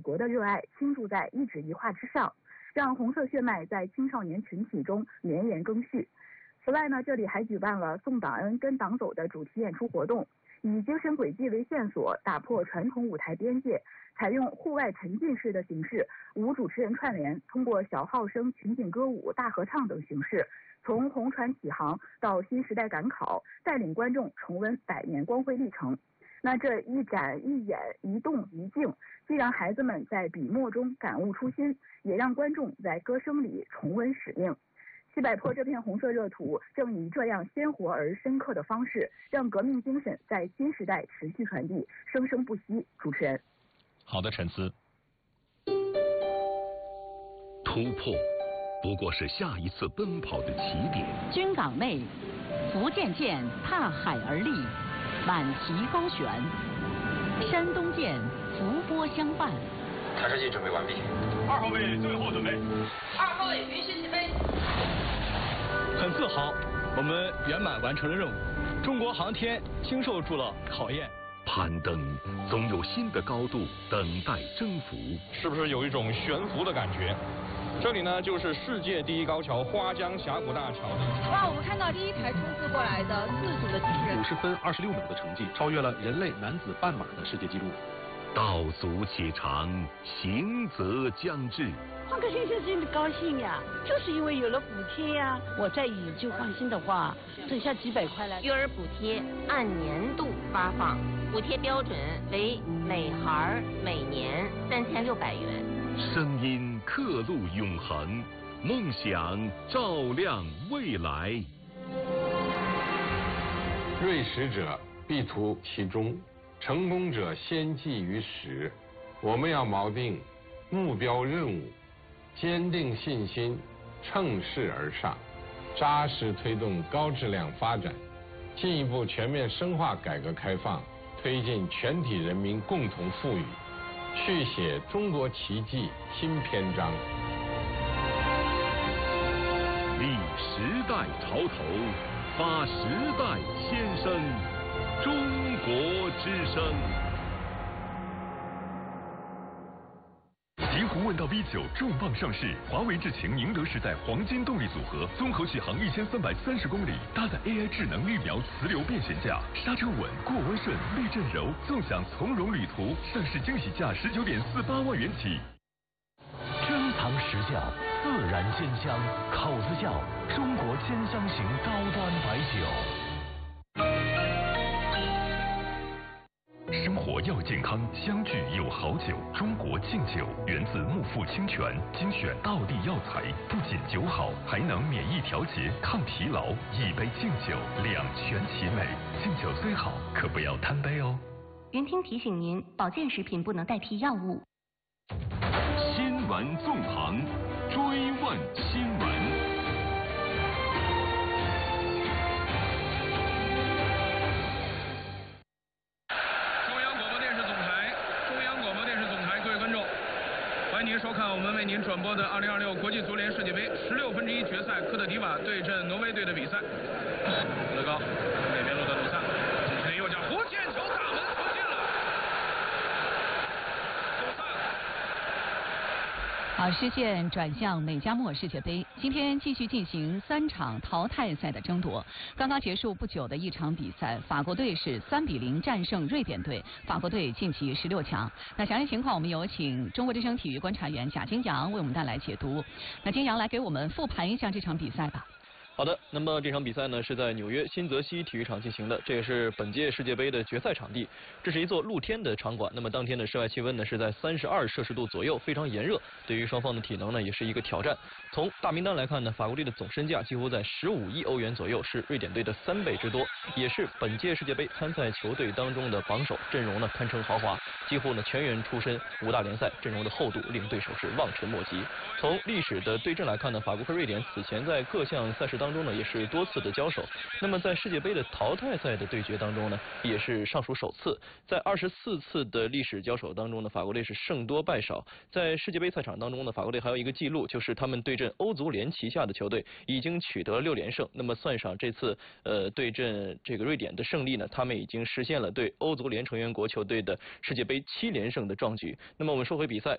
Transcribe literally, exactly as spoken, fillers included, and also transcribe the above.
国的热爱倾注在一纸一画之上，让红色血脉在青少年群体中绵延更续。此外呢，这里还举办了送党恩跟党走的主题演出活动，以精神轨迹为线索，打破传统舞台边界，采用户外沉浸式的形式，无主持人串联，通过小号声、情景歌舞、大合唱等形式，从红船起航到新时代赶考，带领观众重温百年光辉历程。那这一展一演一动一静，既让孩子们在笔墨中感悟初心，也让观众在歌声里重温使命。西柏坡这片红色热土正以这样鲜活而深刻的方式，让革命精神在新时代持续传递，生生不息。主持人， 好的，陈思。 突破不过是下一次奔跑的起点。 军港内，福建舰踏海而立，满旗高悬；山东舰浮波相伴。 抬射器准备完毕。 二号位最后准备。 二号位允许起飞。 很自豪，我们圆满完成了任务。中国航天经受住了考验。 攀登总有新的高度等待征服， 是不是有一种悬浮的感觉？这里呢，就是世界第一高桥花江峡谷大桥的。 哇，我们看到第一台冲刺过来的自主的机器人， 五十分二十六秒的成绩，超越了人类男子半马的世界纪录。 道阻且长，行则将至。 换个新鲜心里高兴呀，就是因为有了补贴呀。我再以旧换新的话，省下几百块来。 育儿补贴按年度发放，补贴标准为每孩每年三千六百元。 声音刻录永恒，梦想照亮未来。 锐实者必图其中，成功者先记于始。我们要锚定目标任务，坚定信心，乘势而上，扎实推动高质量发展，进一步全面深化改革开放，推进全体人民共同富裕，续写中国奇迹新篇章。 立时代潮头，发时代先声，中国之声。 极狐问道 V 九重磅上市，华为智擎宁德时代黄金动力组合，综合续航一千三百三十公里，搭载 A I 智能绿苗磁流变悬架，刹车稳，过弯顺，避震柔，纵享从容旅途。上市惊喜价十九点四八万元起。 珍藏实窖，自然鲜香，口子窖，中国兼香型高端白酒。 生活要健康，相聚有好酒。中国敬酒源自木富清泉，精选道地药材，不仅酒好，还能免疫调节、抗疲劳。一杯敬酒，两全其美。敬酒虽好，可不要贪杯哦。 云听提醒您，保健食品不能代替药物。 新闻纵横，追问新闻。 欢迎您收看我们为您转播的二零二六国际足联世界杯十六分之一决赛科特迪瓦对阵挪威队的比赛。乐高那边落到路萨，这是右脚弧线球，大门出现了。路萨。 好，视线转向美加墨世界杯，今天继续进行三场淘汰赛的争夺。刚刚结束不久的一场比赛，法国队是三比零战胜瑞典队，法国队晋级十六强。那详细情况，我们有请中国之声体育观察员贾金阳为我们带来解读。那金阳来给我们复盘一下这场比赛吧。 好的，那么这场比赛呢是在纽约新泽西体育场进行的，这也是本届世界杯的决赛场地。这是一座露天的场馆，那么当天的室外气温呢是在三十二摄氏度左右，非常炎热，对于双方的体能呢也是一个挑战。从大名单来看呢，法国队的总身价几乎在十五亿欧元左右，是瑞典队的三倍之多，也是本届世界杯参赛球队当中的榜首，阵容呢堪称豪华，几乎呢全员出身五大联赛，阵容的厚度令对手是望尘莫及。从历史的对阵来看呢，法国和瑞典此前在各项赛事当中呢也是多次的交手，那么在世界杯的淘汰赛的对决当中呢，也是尚属首次。在二十四次的历史交手当中呢，法国队是胜多败少。在世界杯赛场当中呢，法国队还有一个记录，就是他们对阵欧足联旗下的球队已经取得了六连胜。那么算上这次呃对阵这个瑞典的胜利呢，他们已经实现了对欧足联成员国球队的世界杯七连胜的壮举。那么我们说回比赛，